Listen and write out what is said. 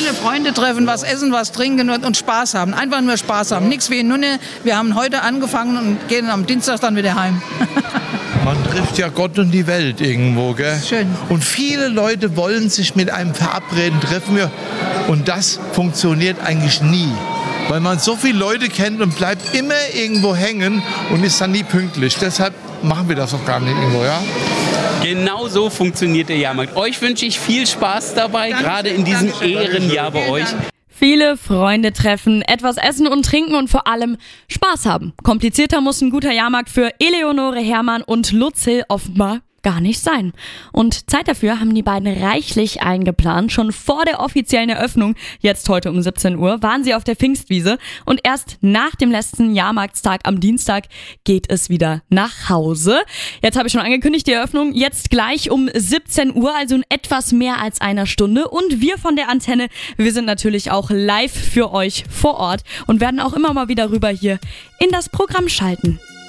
viele Freunde treffen, was essen, was trinken und Spaß haben. Einfach nur Spaß haben. Nichts wie in Nunne. Wir haben heute angefangen und gehen am Dienstag dann wieder heim. Man trifft ja Gott und die Welt irgendwo, gell? Schön. Und viele Leute wollen sich mit einem verabreden, treffen wir. Und das funktioniert eigentlich nie. Weil man so viele Leute kennt und bleibt immer irgendwo hängen und ist dann nie pünktlich. Deshalb machen wir das auch gar nicht irgendwo, ja? Genau so funktioniert der Jahrmarkt. Euch wünsche ich viel Spaß dabei, gerade in diesem Ehrenjahr bei euch. Viele Freunde treffen, etwas essen und trinken und vor allem Spaß haben. Komplizierter muss ein guter Jahrmarkt für Eleonore Hermann und Lutz Hill offenbar gar nicht sein. Und Zeit dafür haben die beiden reichlich eingeplant. Schon vor der offiziellen Eröffnung, jetzt heute um 17 Uhr, waren sie auf der Pfingstwiese und erst nach dem letzten Jahrmarktstag am Dienstag geht es wieder nach Hause. Jetzt habe ich schon angekündigt, die Eröffnung jetzt gleich um 17 Uhr, also in etwas mehr als einer Stunde. Und wir von der Antenne, wir sind natürlich auch live für euch vor Ort und werden auch immer mal wieder rüber hier in das Programm schalten.